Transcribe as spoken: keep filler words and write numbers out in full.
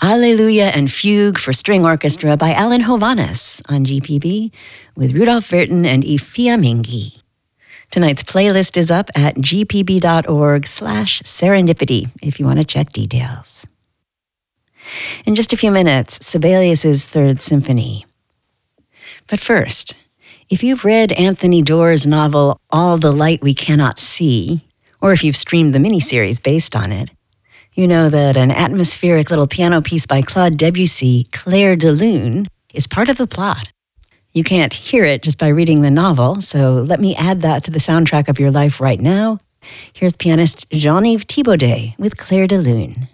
Alleluia and Fugue for String Orchestra by Alan Hovhaness on G P B with Rudolf Wirten and Ifia Mingi. Tonight's playlist is up at gpb.org slash serendipity if you want to check details. In just a few minutes, Sibelius's Third Symphony. But first, if you've read Anthony Doerr's novel All the Light We Cannot See, or if you've streamed the miniseries based on it, you know that an atmospheric little piano piece by Claude Debussy, Clair de Lune, is part of the plot. You can't hear it just by reading the novel, so let me add that to the soundtrack of your life right now. Here's pianist Jean-Yves Thibaudet with Clair de Lune.